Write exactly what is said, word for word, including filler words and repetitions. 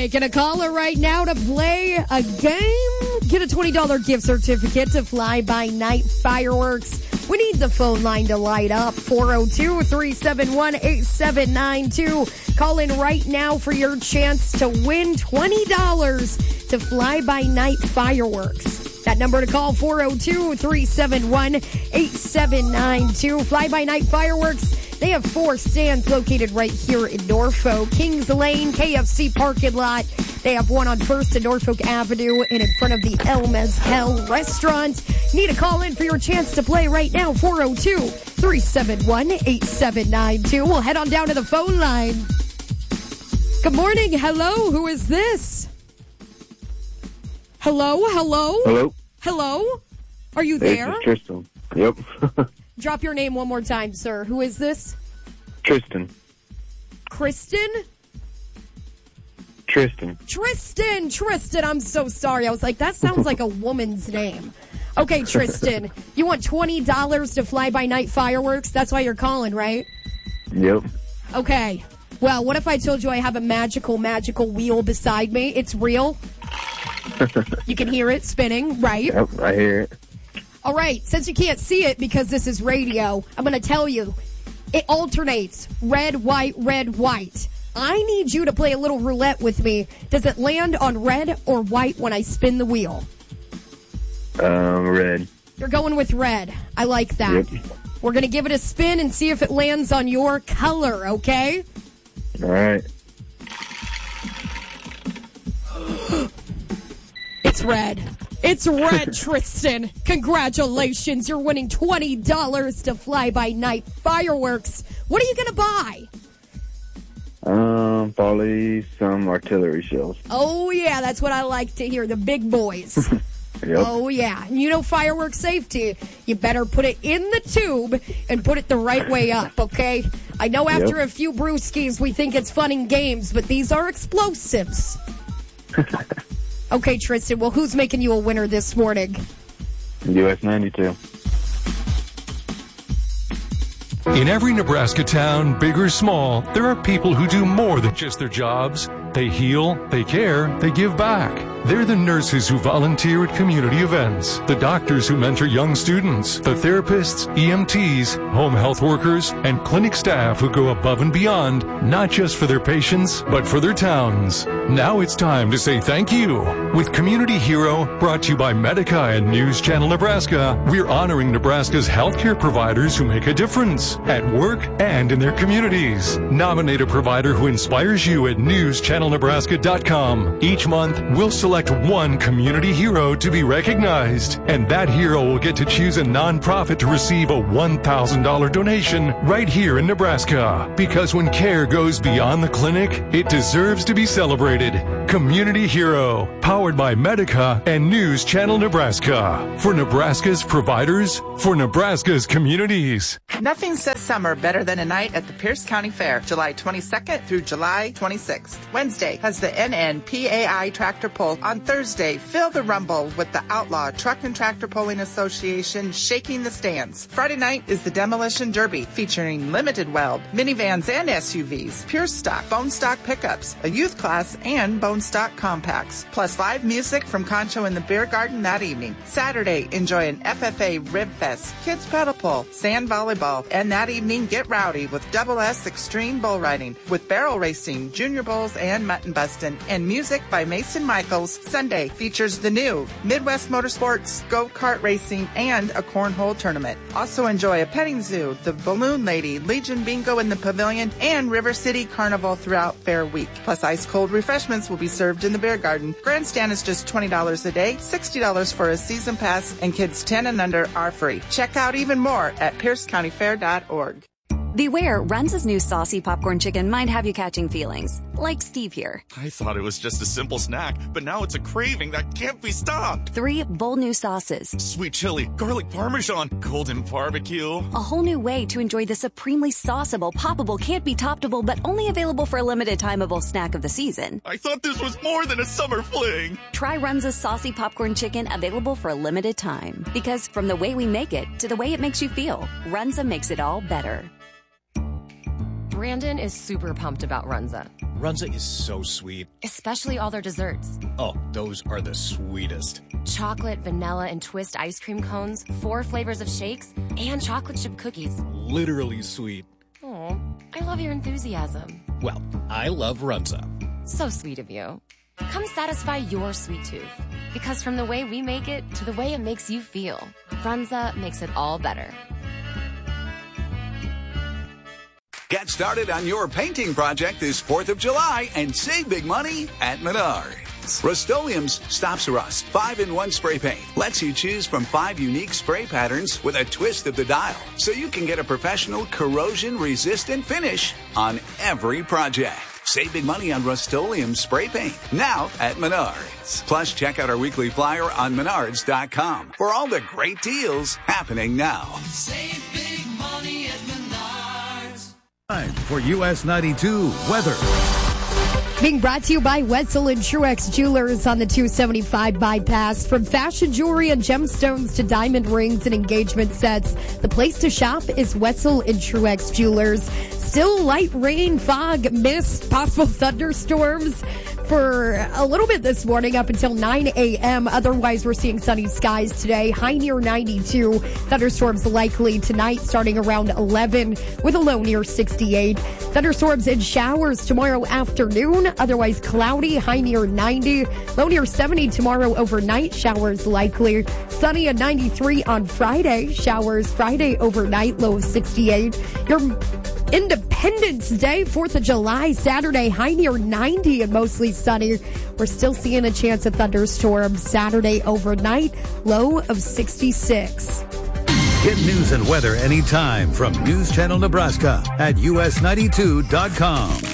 Taking a caller right now to play a game. Get a twenty dollars gift certificate to Fly By Night Fireworks. We need the phone line to light up. four oh two, three seven one, eight seven nine two. Call in right now for your chance to win twenty dollars to Fly By Night Fireworks. That number to call, four oh two, three seven one, eight seven nine two. Fly By Night Fireworks. They have four stands located right here in Norfolk. Kings Lane, K F C parking lot. They have one on First and Norfolk Avenue and in front of the El Mezcal restaurant. Need to call in for your chance to play right now, four oh two, three seven one, eight seven nine two. We'll head on down to the phone line. Good morning. Hello. Who is this? Hello? Hello? Hello? Hello? Are you This there? is Tristan. Yep. Drop your name one more time, sir. Who is this? Tristan. Kristen? Tristan. Tristan! Tristan, I'm so sorry. I was like, that sounds like a woman's name. Okay, Tristan, you want twenty dollars to Fly By Night Fireworks? That's why you're calling, right? Yep. Okay. Well, what if I told you I have a magical, magical wheel beside me? It's real. You can hear it spinning, right? Yep, I hear it. All right, since you can't see it because this is radio, I'm going to tell you, it alternates red, white, red, white. I need you to play a little roulette with me. Does it land on red or white when I spin the wheel? Um, red. You're going with red. I like that. Yep. We're going to give it a spin and see if it lands on your color, okay? All right. It's red. It's red, Tristan. Congratulations. You're winning twenty dollars to Fly By Night Fireworks. What are you going to buy? Um, probably some artillery shells. Oh, yeah, that's what I like to hear, the big boys. Yep. Oh, yeah. And you know fireworks safety. You better put it in the tube and put it the right way up, okay? I know after Yep. a few brewskis we think it's fun and games, but these are explosives. Okay, Tristan, well, who's making you a winner this morning? U S ninety-two. In every Nebraska town, big or small, there are people who do more than just their jobs. They heal, they care, they give back. They're the nurses who volunteer at community events, the doctors who mentor young students, the therapists, E M Ts, home health workers, and clinic staff who go above and beyond, not just for their patients, but for their towns. Now it's time to say thank you. With Community Hero, brought to you by Medica and News Channel Nebraska, we're honoring Nebraska's healthcare providers who make a difference at work and in their communities. Nominate a provider who inspires you at news channel nebraska dot com. Each month, we'll select one community hero to be recognized, and that hero will get to choose a nonprofit to receive a one thousand dollars donation right here in Nebraska. Because when care goes beyond the clinic, it deserves to be celebrated. Community Hero, powered by Medica and News Channel Nebraska. For Nebraska's providers, for Nebraska's communities. Nothing says summer better than a night at the Pierce County Fair, July twenty-second through July twenty-sixth. Wednesday has the N N P A I Tractor Pull. On Thursday, feel the rumble with the Outlaw Truck and Tractor Pulling Association shaking the stands. Friday night is the Demolition Derby, featuring limited weld, minivans and S U Vs, pure stock, bone stock pickups, a youth class, and bone stock compacts, plus live music from Concho in the Beer Garden that evening. Saturday, enjoy an F F A Rib Fest, kids paddle pull, sand volleyball, and that evening get rowdy with Double S Extreme Bull Riding, with barrel racing, junior bulls, and mutton bustin', and music by Mason Michaels. Sunday features the new Midwest Motorsports, go-kart racing, and a cornhole tournament. Also enjoy a petting zoo, the Balloon Lady, Legion Bingo in the Pavilion, and River City Carnival throughout Fair Week. Plus ice-cold refreshments will be served in the Beer Garden. Grandstand is just twenty dollars a day, sixty dollars for a season pass, and kids ten and under are free. Check out even more at pierce county fair dot org. Beware, Runza's new saucy popcorn chicken might have you catching feelings. Like Steve here. I thought it was just a simple snack, but now it's a craving that can't be stopped. Three bold new sauces. Sweet chili, garlic parmesan, golden barbecue. A whole new way to enjoy the supremely sauceable, poppable, can't be toppable, but only available for a limited timeable snack of the season. I thought this was more than a summer fling. Try Runza's saucy popcorn chicken, available for a limited time. Because from the way we make it to the way it makes you feel, Runza makes it all better. Brandon is super pumped about Runza, Runza is so sweet. especially all their desserts. Oh, those are the sweetest. Chocolate, vanilla, and twist ice cream cones, four flavors of shakes, and chocolate chip cookies. Literally sweet. Oh, I love your enthusiasm. Well, I love Runza. So sweet of you. Come satisfy your sweet tooth. Because from the way we make it to the way it makes you feel, Runza makes it all better. Get started on your painting project this fourth of July and save big money at Menards. Rust-Oleum's Stops Rust five in one spray paint lets you choose from five unique spray patterns with a twist of the dial, so you can get a professional corrosion-resistant finish on every project. Save big money on Rust-Oleum spray paint now at Menards. Plus, check out our weekly flyer on menards dot com for all the great deals happening now. Save big money at Menards. Time for U S ninety-two weather. Being brought to you by Wetzel and Truex Jewelers on the two seventy-five bypass. From fashion jewelry and gemstones to diamond rings and engagement sets, the place to shop is Wetzel and Truex Jewelers. Still light rain, fog, mist, possible thunderstorms for a little bit this morning up until nine a.m. Otherwise, we're seeing sunny skies today. High near ninety-two. Thunderstorms likely tonight starting around eleven with a low near sixty-eight. Thunderstorms and showers tomorrow afternoon. Otherwise cloudy. High near ninety. Low near seventy tomorrow overnight. Showers likely. Sunny at ninety-three on Friday. Showers Friday overnight. Low of sixty-eight. Your Independence Day, fourth of July, Saturday, high near ninety and mostly sunny. We're still seeing a chance of thunderstorms Saturday overnight, low of sixty-six. Get news and weather anytime from News Channel Nebraska at U S ninety-two dot com.